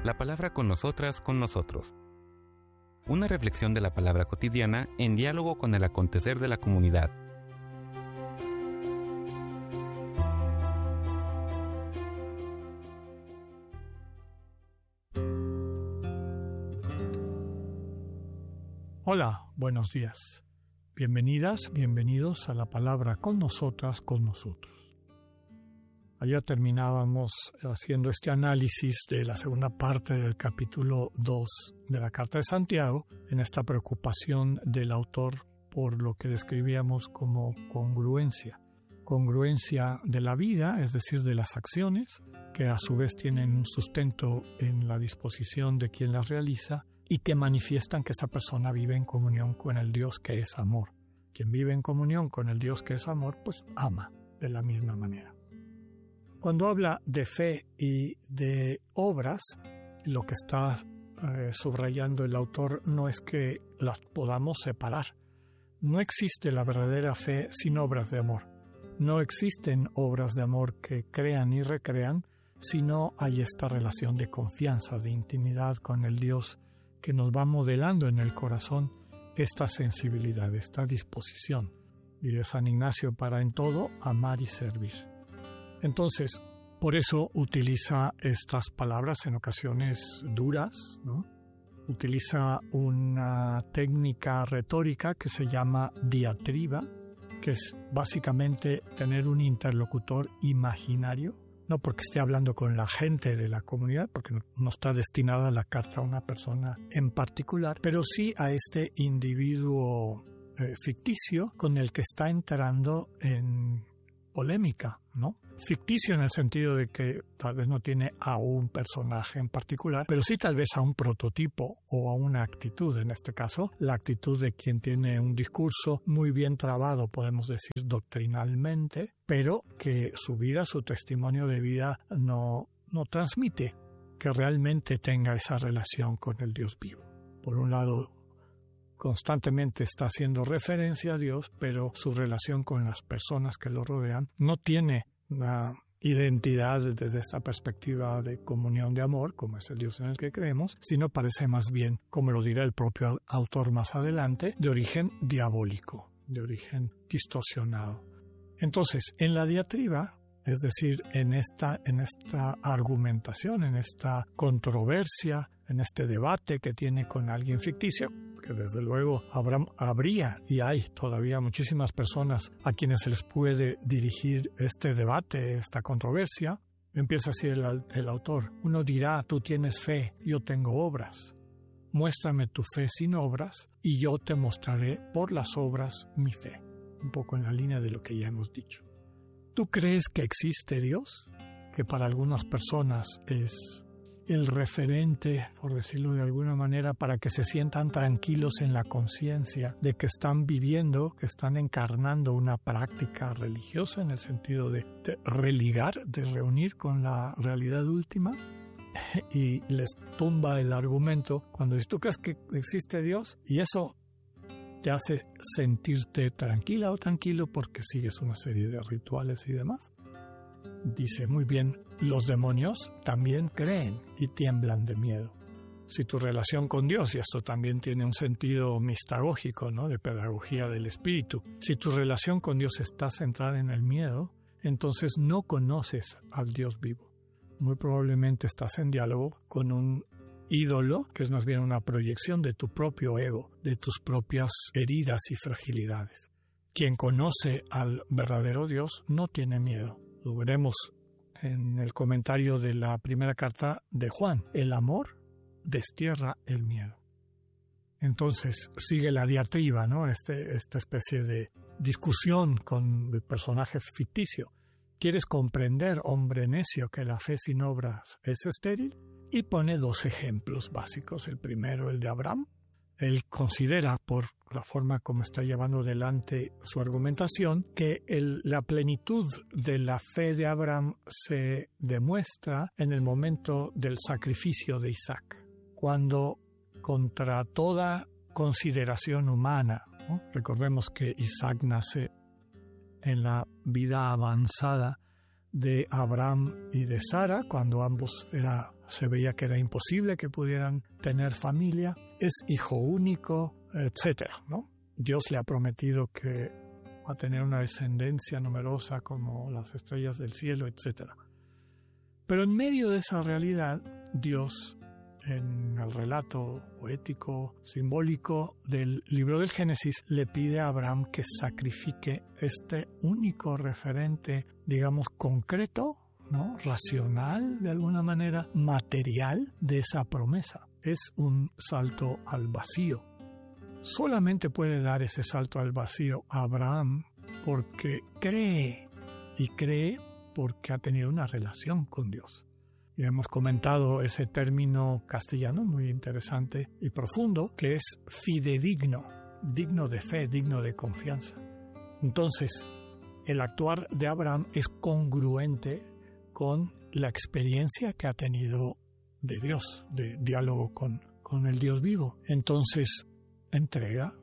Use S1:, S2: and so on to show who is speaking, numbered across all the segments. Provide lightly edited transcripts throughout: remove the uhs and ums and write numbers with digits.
S1: La palabra con nosotras, con nosotros. Una reflexión de la palabra cotidiana en diálogo con el acontecer de la comunidad.
S2: Hola, buenos días. Bienvenidas, bienvenidos a la palabra con nosotras, con nosotros. Ayer terminábamos haciendo este análisis de la segunda parte del capítulo 2 de la Carta de Santiago, en esta preocupación del autor por lo que describíamos como congruencia. Congruencia de la vida, es decir, de las acciones, que a su vez tienen un sustento en la disposición de quien las realiza y que manifiestan que esa persona vive en comunión con el Dios que es amor. Quien vive en comunión con el Dios que es amor, pues ama de la misma manera. Cuando habla de fe y de obras, lo que está subrayando el autor no es que las podamos separar. No existe la verdadera fe sin obras de amor. No existen obras de amor que crean y recrean si no hay esta relación de confianza, de intimidad con el Dios que nos va modelando en el corazón esta sensibilidad, esta disposición. Diría San Ignacio, para en todo amar y servir. Entonces, por eso utiliza estas palabras en ocasiones duras, ¿no? Utiliza una técnica retórica que se llama diatriba, que es básicamente tener un interlocutor imaginario, no porque esté hablando con la gente de la comunidad, porque no está destinada la carta a una persona en particular, pero sí a este individuo ficticio con el que está entrando en polémica, ¿no? Ficticio en el sentido de que tal vez no tiene a un personaje en particular, pero sí tal vez a un prototipo o a una actitud, en este caso, la actitud de quien tiene un discurso muy bien trabado, podemos decir doctrinalmente, pero que su vida, su testimonio de vida no transmite que realmente tenga esa relación con el Dios vivo. Por un lado, constantemente está haciendo referencia a Dios, pero su relación con las personas que lo rodean no tiene una identidad desde esta perspectiva de comunión de amor, como es el Dios en el que creemos, sino parece más bien, como lo dirá el propio autor más adelante, de origen diabólico, de origen distorsionado. Entonces, en la diatriba, es decir, en esta argumentación, en esta controversia, en este debate que tiene con alguien ficticio, que desde luego habría y hay todavía muchísimas personas a quienes se les puede dirigir este debate, esta controversia, empieza así el autor. Uno dirá, tú tienes fe, yo tengo obras. Muéstrame tu fe sin obras y yo te mostraré por las obras mi fe. Un poco en la línea de lo que ya hemos dicho. ¿Tú crees que existe Dios? Que para algunas personas es el referente, por decirlo de alguna manera, para que se sientan tranquilos en la conciencia de que están viviendo, que están encarnando una práctica religiosa en el sentido de religar, de reunir con la realidad última, y les tumba el argumento cuando dices, ¿tú crees que existe Dios? Y eso te hace sentirte tranquila o tranquilo porque sigues una serie de rituales y demás. Dice, muy bien, los demonios también creen y tiemblan de miedo. Si tu relación con Dios, y esto también tiene un sentido mistagógico, ¿no?, de pedagogía del espíritu, si tu relación con Dios está centrada en el miedo, entonces no conoces al Dios vivo. Muy probablemente estás en diálogo con un ídolo, que es más bien una proyección de tu propio ego, de tus propias heridas y fragilidades. Quien conoce al verdadero Dios no tiene miedo. Lo veremos en el comentario de la primera carta de Juan. El amor destierra el miedo. Entonces sigue la diatriba, ¿no? Esta especie de discusión con el personaje ficticio. ¿Quieres comprender, hombre necio, que la fe sin obras es estéril? Y pone dos ejemplos básicos. El primero, el de Abraham. Él considera, por la forma como está llevando adelante su argumentación, que la plenitud de la fe de Abraham se demuestra en el momento del sacrificio de Isaac, cuando contra toda consideración humana, ¿no? Recordemos que Isaac nace en la vida avanzada de Abraham y de Sara, cuando ambos se veía que era imposible que pudieran tener familia. Es hijo único, etcétera, ¿no? Dios le ha prometido que va a tener una descendencia numerosa como las estrellas del cielo, etcétera. Pero en medio de esa realidad, Dios, en el relato poético, simbólico del libro del Génesis, le pide a Abraham que sacrifique este único referente, digamos, concreto, ¿no? Racional, de alguna manera, material de esa promesa. Es un salto al vacío. Solamente puede dar ese salto al vacío a Abraham porque cree, y cree porque ha tenido una relación con Dios. Ya hemos comentado ese término castellano muy interesante y profundo, que es fidedigno, digno de fe, digno de confianza. Entonces, el actuar de Abraham es congruente con la experiencia que ha tenido de Dios, de diálogo con el Dios vivo. Entonces, entrega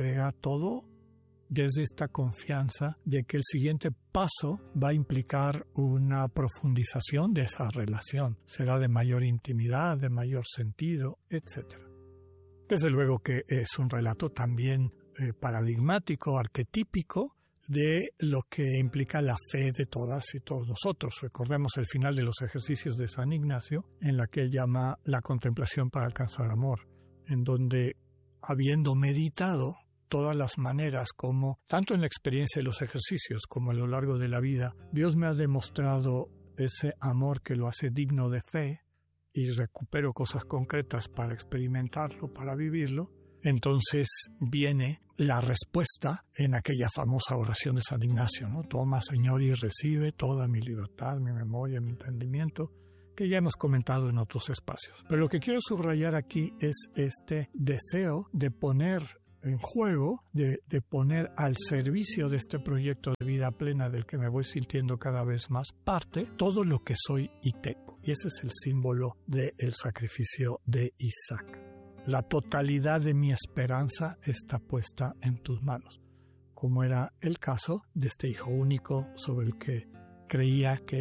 S2: todo desde esta confianza de que el siguiente paso va a implicar una profundización de esa relación. Será de mayor intimidad, de mayor sentido, etc. Desde luego que es un relato también paradigmático, arquetípico, de lo que implica la fe de todas y todos nosotros. Recordemos el final de los ejercicios de San Ignacio, en la que él llama la contemplación para alcanzar amor, en donde, habiendo meditado todas las maneras como, tanto en la experiencia de los ejercicios como a lo largo de la vida, Dios me ha demostrado ese amor que lo hace digno de fe y recupero cosas concretas para experimentarlo, para vivirlo. Entonces viene la respuesta en aquella famosa oración de San Ignacio, ¿no? Toma, Señor, y recibe toda mi libertad, mi memoria, mi entendimiento, que ya hemos comentado en otros espacios. Pero lo que quiero subrayar aquí es este deseo de poner en juego, de poner al servicio de este proyecto de vida plena del que me voy sintiendo cada vez más parte, todo lo que soy y tengo. Y ese es el símbolo del sacrificio de Isaac. La totalidad de mi esperanza está puesta en tus manos, como era el caso de este hijo único sobre el que creía que